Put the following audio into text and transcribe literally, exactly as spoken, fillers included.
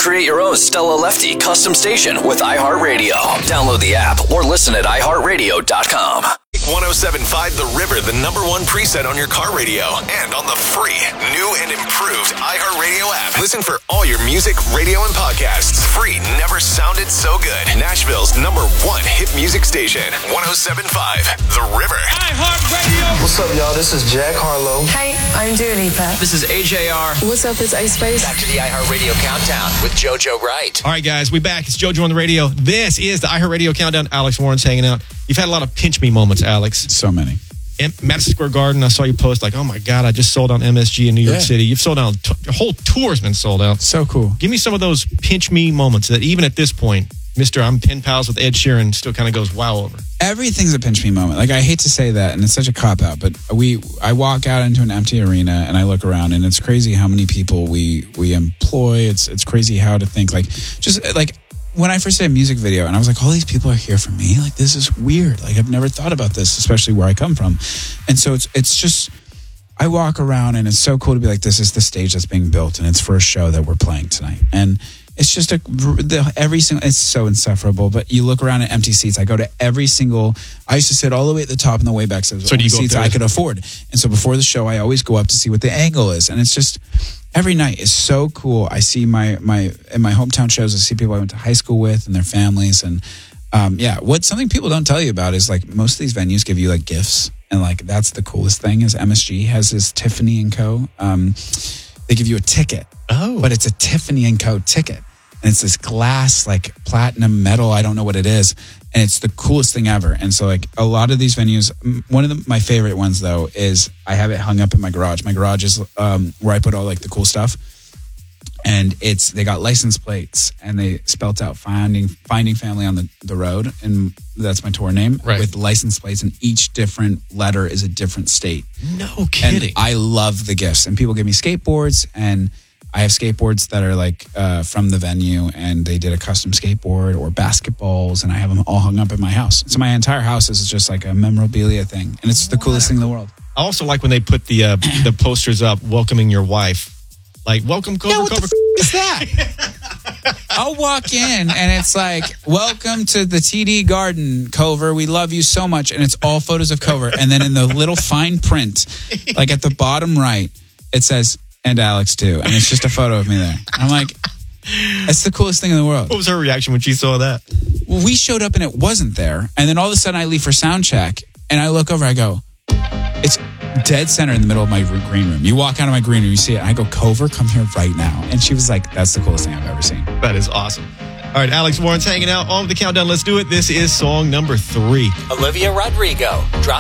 Create your own Stella Lefty custom station with iHeartRadio. Download the app or listen at i heart radio dot com. one oh seven point five The River, the number one preset on your car radio. And on the free, new and improved iHeartRadio app. Listen for all your music, radio, and podcasts. Free never sounded so good. Nashville's number one hit music station. one oh seven point five The River. iHeartRadio. What's up, y'all? This is Jack Harlow. Hey, I'm Dua Lipa. This is A J R. What's up, it's Ice Spice. Back to the iHeartRadio Countdown with JoJo Wright. All right, guys, we back. It's JoJo on the radio. This is the iHeartRadio Countdown. Alex Warren's hanging out. You've had a lot of pinch me moments, Alex. So many. In Madison Square Garden, I saw you post like, oh my God, I just sold out M S G in New York Yeah. City. You've sold out, t- your whole tour's been sold out. So cool. Give me some of those pinch me moments that even at this point, Mister I'm pen pals with Ed Sheeran still kind of goes wow over. Everything's a pinch me moment. Like, I hate to say that, and it's such a cop out, but we, I walk out into an empty arena and I look around, and it's crazy how many people we we employ. It's it's crazy how to think like just like. When I first did a music video, and I was like, all these people are here for me. Like, this is weird. Like, I've never thought about this, especially where I come from. And so it's it's just, I walk around, and it's so cool to be like, this is the stage that's being built, and it's for a show that we're playing tonight. And it's just a, the, every single, it's so insufferable. But you look around at empty seats. I go to every single, I used to sit all the way at the top in the way back. So, So do you go up seats there? I could afford. And so before the show, I always go up to see what the angle is. And it's just, every night is so cool. I see my, my, in my hometown shows, I see people I went to high school with and their families. And um, yeah, what something people don't tell you about is like most of these venues give you like gifts. And like, that's the coolest thing is M S G has this Tiffany and Co. Um, they give you a ticket, Oh. but it's a Tiffany and Co. ticket. And it's this glass, like platinum metal. I don't know what it is. And it's the coolest thing ever. And so like a lot of these venues, m- one of the, my favorite ones though, is I have it hung up in my garage. My garage is um, where I put all like the cool stuff. And it's, they got license plates and they spelt out finding, finding family on the, the road. And that's my tour name Right. with license plates, and each different letter is a different state. No kidding. And I love the gifts, and people give me skateboards, and I have skateboards that are like uh, from the venue, and they did a custom skateboard or basketballs, and I have them all hung up in my house. So my entire house is just like a memorabilia thing, and it's the coolest thing in the world. I also like when they put the uh, the posters up welcoming your wife. Like, welcome, Cover, Yeah, what Cover. the f- is that? I'll walk in and it's like, welcome to the T D Garden, Cover. We love you so much. And it's all photos of Cover. And then in the little fine print, like at the bottom right, it says, and Alex too. And it's just a photo of me there. I'm like, it's the coolest thing in the world. What was her reaction when she saw that? Well, we showed up and it wasn't there. And then all of a sudden I leave for sound check and I look over, I go, it's dead center in the middle of my green room. You walk out of my green room, you see it, and I go, Cover, come here right now. And she was like, that's the coolest thing I've ever seen. That is awesome. All right, Alex Warren's hanging out on the countdown. Let's do it. This is song number three. Olivia Rodrigo. Drop